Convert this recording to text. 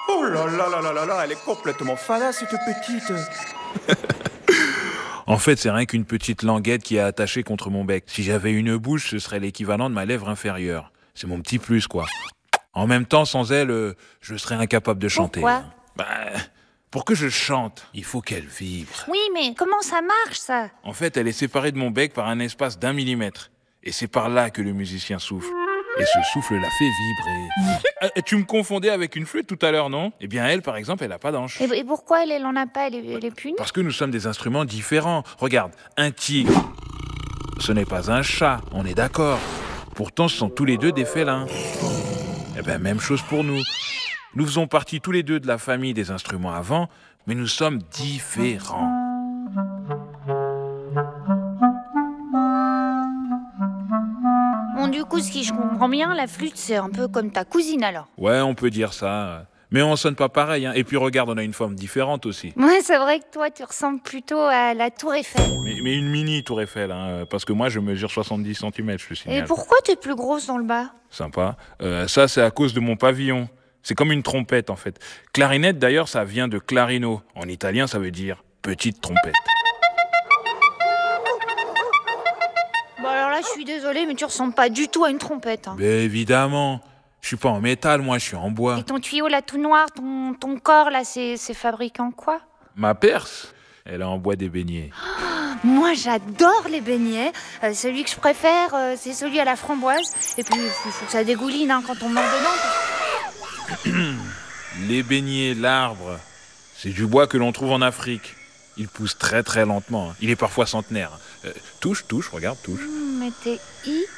Oh là là là là là là, elle est complètement fada cette petite. En fait, c'est rien qu'une petite languette qui est attachée contre mon bec. Si j'avais une bouche, ce serait l'équivalent de ma lèvre inférieure. C'est mon petit plus, quoi. En même temps, sans elle, je serais incapable de chanter. Pourquoi Hein. Pour que je chante, il faut qu'elle vibre. Oui, mais comment ça marche, ça? En fait, elle est séparée de mon bec par un espace d'1 millimètre. Et c'est par là que le musicien souffle. Et ce souffle la fait vibrer. Tu me confondais avec une flûte tout à l'heure, non? Eh bien, elle, par exemple, elle n'a pas d'anche. Et pourquoi elle en a pas? Elle est pune? Parce que nous sommes des instruments différents. Regarde, un tigre, ce n'est pas un chat, on est d'accord. Pourtant, ce sont tous les deux des félins. Eh bien, même chose pour nous. Nous faisons partie tous les deux de la famille des instruments à vent, mais nous sommes différents. Bon, du coup, si je comprends bien, la flûte, c'est un peu comme ta cousine, alors. Ouais, on peut dire ça. Mais on sonne pas pareil. Hein. Et puis regarde, on a une forme différente aussi. Ouais, c'est vrai que toi, tu ressembles plutôt à la Tour Eiffel. Mais une mini tour Eiffel, hein, parce que moi, je mesure 70 cm, je te signale. Et pourquoi t'es plus grosse dans le bas? Sympa. Ça, c'est à cause de mon pavillon. C'est comme une trompette, en fait. Clarinette, d'ailleurs, ça vient de clarino. En italien, ça veut dire petite trompette. Bon, alors là, je suis désolée, mais tu ressembles pas du tout à une trompette. Hein. Mais évidemment, je suis pas en métal, moi, je suis en bois. Et ton tuyau, là, tout noir, ton corps, là, c'est fabriqué en quoi? Ma perce, elle est en bois d'ébénier. Moi, j'adore les beignets. Celui que je préfère, c'est celui à la framboise. Et puis, il faut que ça dégouline hein, quand on mord dedans. Les beignets, l'arbre, c'est du bois que l'on trouve en Afrique. Il pousse très très lentement. Hein. Il est parfois centenaire. Touche, regarde, touche. Mais t'es